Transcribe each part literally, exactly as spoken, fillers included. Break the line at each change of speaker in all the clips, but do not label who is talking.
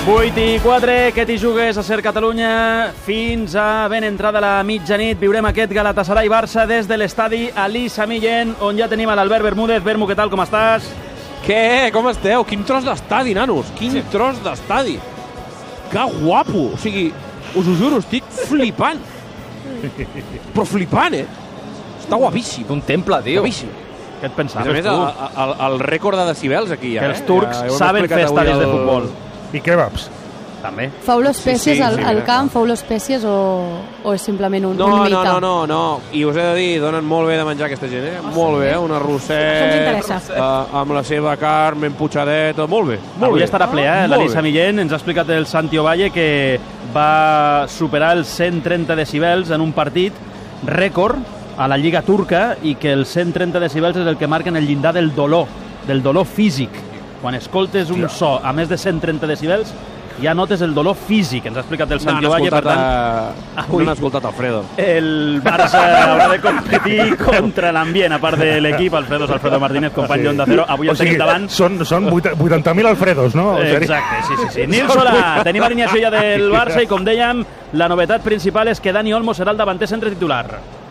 vuit i quatre, que t'hi jugues a Ser Catalunya fins a ben entrada la mitjanit. Viurem aquest Galatasaray-Barça des de l'estadi Ali Sami Yen, on ja tenim a l'Albert Bermúdez. Bermu, què tal, com estàs?
Què? Com esteu? Quin tros d'estadi, nanos! Quin sí. tros d'estadi! Que guapo! O sigui, us ho juro, estic flipant. Però flipant, eh? Està guapíssim.
Un temple, tio.
Guapíssim.
Què et pensaves,
a més,
tu?
El, el, el rècord de decibels aquí, ja,
que els turcs
ja,
saben fer estadis el... de futbol.
I kebabs.
També.
Feu l'espècies
sí, sí,
al,
sí,
al
sí,
camp? Feu l'espècies o, o és simplement un,
no,
un mite?
No, no, no, no. I us he de dir, donen molt bé de menjar aquesta gent, eh?
Oh,
molt
sí,
bé,
eh?
un arrosset,
Això ens interessa.
uh, amb la seva carn ben putxadeta, molt bé. Molt
Avui
bé.
estarà ple, eh?
Molt
L'Ali
bé.
Sami Yen ens ha explicat el Santi Ovalle que va superar els cent trenta decibels en un partit rècord a la Lliga Turca i que els cent trenta decibels és el que marquen el llindar del dolor, del dolor físic. Quan escoltes un so a més de cent trenta decibels ja notes el dolor físic, ens ha explicat el Santi Ovalle, per tant...
A... No n'ha escoltat Alfredo.
El Barça haurà de competir contra l'ambient, a part de l'equip. Alfredo és Alfredo Martínez, company d'Onda Cero. Avui el tenim davant.
Són, són vuitanta mil Alfredos, no?
Exacte, sí, sí, sí. Nil Solà, tenim alineació ja del Barça i, com dèiem, la novetat principal és que Dani Olmo serà el davanter centre titular.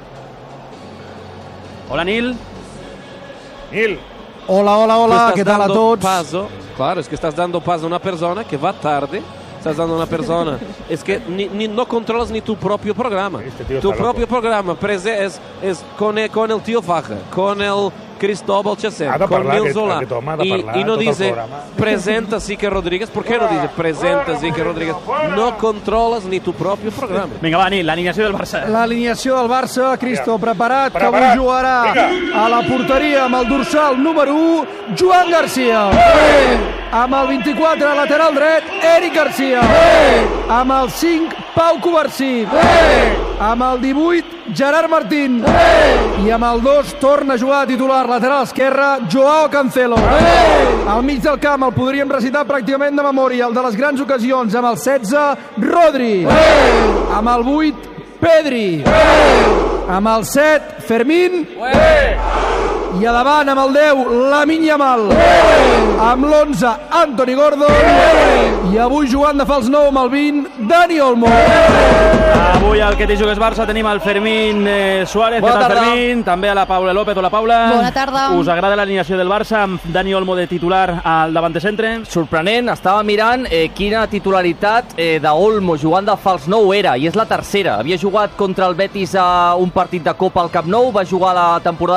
Hola, Nil.
Nil.
Hola, hola, hola, ¿qué tal a todos?
Paso, claro, es que estás dando paso a una persona que va tarde. Estás dando a una persona. Es que ni, ni, no controlas ni tu propio programa.
Este
tu propio loco. programa prese, es, es con, el, con el tío Faja, con el Cristóbal Chacén, con Nil Solà. Y, y no dice presenta Sique Rodríguez. ¿Por qué no dice presenta Sique Rodríguez? No controlas ni tu propio programa.
Vinga, va, Nil, l'alineació del Barça.
L'alineació del Barça, Cristo, preparat, que
Preparat.
avui jugarà
Vinga.
a la porteria amb el dorsal número u, Joan Garcia. Amb el vint-i-quatre, lateral dret, Eric Garcia. Amb el cinc, Pau Covarsí. Amb el divuit, Gerard Martín. I amb el dos, torna a jugar titular lateral esquerre, Joao Cancelo. Al mig del camp el podríem recitar pràcticament de memòria, el de les grans ocasions, amb el setze, Rodri. Amb el vuit, Pedri. Amb el set, Fermín. I a davant, amb el deu, Lamine Yamal. Amb l'onze, Anthony Gordon. I avui jugant de fals nou amb el vint, Dani Olmo.
Avui al Que t'hi jugues Barça tenim el Fermín eh, Suárez.
Bona
Què tal,
tarda.
Fermín? També a la Paula López. Hola, Paula.
Bona tarda.
Us agrada l'alineació del Barça amb Dani Olmo de titular al davanter centre?
Sorprenent, estava mirant eh, quina titularitat eh, d'Olmo jugant de fals nou era, i és la tercera. Havia jugat contra el Betis a un partit de Copa al Camp Nou, va jugar la temporada